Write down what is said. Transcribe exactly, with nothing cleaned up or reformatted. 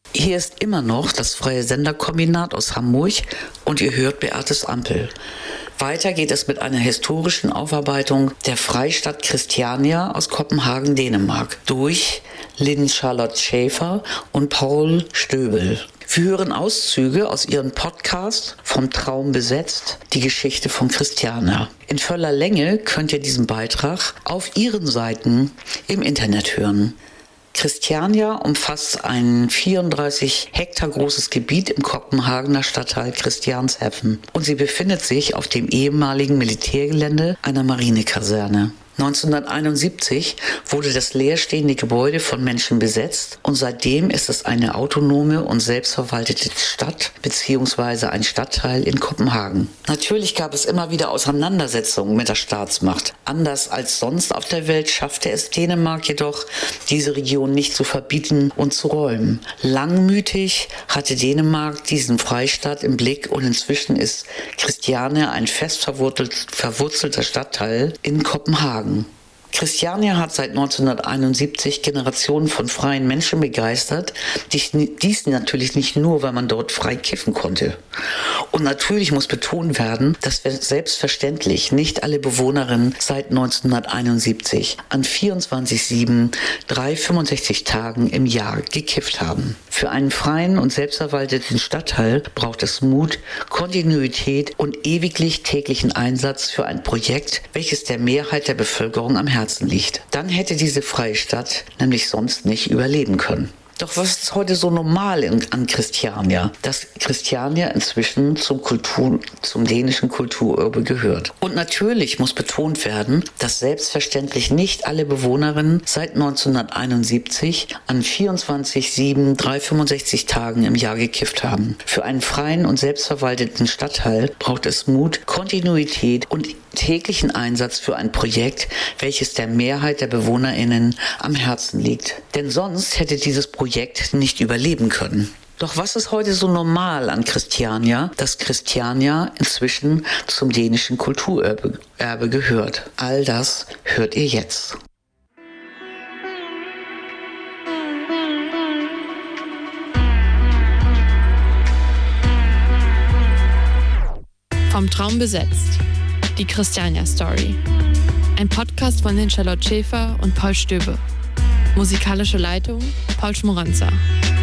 Hier ist immer noch das Freie Senderkombinat aus Hamburg und ihr hört Beates Ampel. Weiter geht es mit einer historischen Aufarbeitung der Freistadt Christiania aus Kopenhagen, Dänemark, durch Lynn Charlotte Schäfer und Paul Stöbel. Wir hören Auszüge aus ihrem Podcast Vom Traum besetzt, die Geschichte von Christiania. In voller Länge könnt ihr diesen Beitrag auf ihren Seiten im Internet hören. Christiania umfasst ein vierunddreißig Hektar großes Gebiet im Kopenhagener Stadtteil Christianshavn und sie befindet sich auf dem ehemaligen Militärgelände einer Marinekaserne. neunzehnhunderteinundsiebzig wurde das leerstehende Gebäude von Menschen besetzt und seitdem ist es eine autonome und selbstverwaltete Stadt bzw. ein Stadtteil in Kopenhagen. Natürlich gab es immer wieder Auseinandersetzungen mit der Staatsmacht. Anders als sonst auf der Welt schaffte es Dänemark jedoch, diese Region nicht zu verbieten und zu räumen. Langmütig hatte Dänemark diesen Freistaat im Blick und inzwischen ist Christiania ein fest verwurzelter Stadtteil in Kopenhagen. Christiania hat seit neunzehnhunderteinundsiebzig Generationen von freien Menschen begeistert. Dies natürlich nicht nur, weil man dort frei kiffen konnte. Und natürlich muss betont werden, dass selbstverständlich nicht alle Bewohnerinnen seit neunzehnhunderteinundsiebzig an vierundzwanzig sieben, dreihundertfünfundsechzig Tagen im Jahr gekifft haben. Für einen freien und selbstverwalteten Stadtteil braucht es Mut, Kontinuität und ewiglich täglichen Einsatz für ein Projekt, welches der Mehrheit der Bevölkerung am Herzen liegt. Dann hätte diese freie Stadt nämlich sonst nicht überleben können. Doch was ist heute so normal in, an Christiania? Dass Christiania inzwischen zum, Kultur, zum dänischen Kulturerbe gehört. Und natürlich muss betont werden, dass selbstverständlich nicht alle Bewohnerinnen seit neunzehnhunderteinundsiebzig an vierundzwanzig sieben, dreihundertfünfundsechzig Tagen im Jahr gekifft haben. Für einen freien und selbstverwalteten Stadtteil braucht es Mut, Kontinuität und täglichen Einsatz für ein Projekt, welches der Mehrheit der BewohnerInnen am Herzen liegt. Denn sonst hätte dieses Projekt nicht überleben können. Doch was ist heute so normal an Christiania, dass Christiania inzwischen zum dänischen Kulturerbe Erbe gehört? All das hört ihr jetzt. Vom Traum besetzt. Die Christiania Story. Ein Podcast von Lynn Charlotte Schäfer und Paul Stöbe. Musikalische Leitung Paul Schmoranza.